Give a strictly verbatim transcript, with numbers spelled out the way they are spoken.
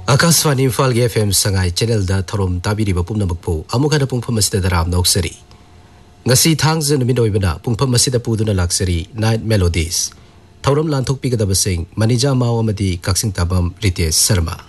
आकाशवाणी इम्फाल गे FM Sangai channel दा थरोम ताबिरिबा पुमनमकपु अमुखा पुंगफम असिदा dram Nausari ngasi thangje numin oibana pungpham asida puduna laksari night melodies thoram lanthok pigadaba sing manija maw amadi kaksing tabam ritesh sharma